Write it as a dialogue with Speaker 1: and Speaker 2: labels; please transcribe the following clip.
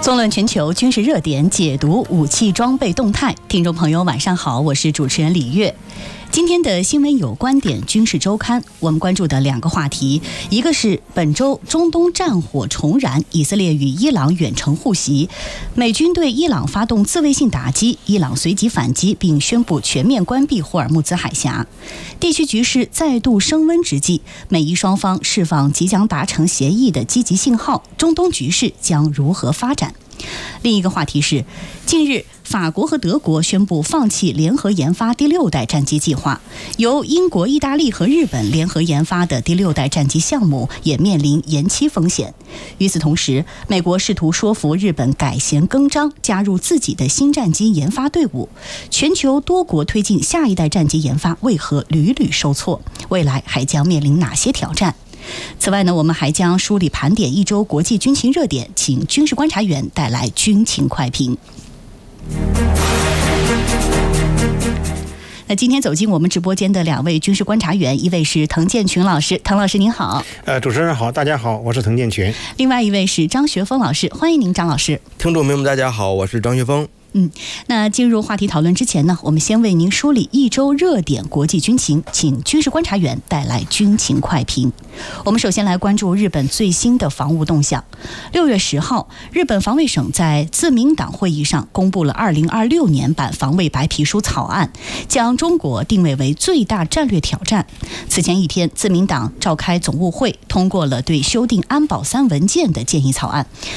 Speaker 1: 纵论全球军事热点，解读武器装备动态。听众朋友晚上好，我是主持人李月。今天的新闻有观点军事周刊，我们关注的两个话题，一个是本周中东战火重燃，以色列与伊朗远程互袭，美军对伊朗发动自卫性打击，伊朗随即反击并宣布全面关闭霍尔木兹海峡。地区局势再度升温之际，美伊双方释放即将达成协议的积极信号，中东局势将如何发展？另一个话题是，近日法国和德国宣布放弃联合研发第6代战机计划，由英国、意大利和日本联合研发的第6代战机项目也面临延期风险。与此同时，美国试图说服日本改弦更张，加入自己的新战机研发队伍。全球多国推进下一代战机研发为何屡屡受挫？未来还将面临哪些挑战？此外呢，我们还将梳理盘点一周国际军情热点，请军事观察员带来军情快评。那今天走进我们直播间的两位军事观察员，一位是滕建群老师，滕老师您好。
Speaker 2: 主持人好，大家好，我是滕建群。
Speaker 1: 另外一位是张学峰老师，欢迎您，张老师。
Speaker 3: 听众朋友们大家好，我是张学峰。
Speaker 1: 那进入话题讨论之前呢，我们先为您梳理一周热点国际军情，请军事观察员带来军情快评。我们首先来关注日本最新的防务动向。6月10号，日本防卫省在自民党会议上公布了2026年版防卫白皮书草案，将中国定位为最大战略挑战。此前一天，自民党召开总务会，通过了对修订安保3文件的建议草案。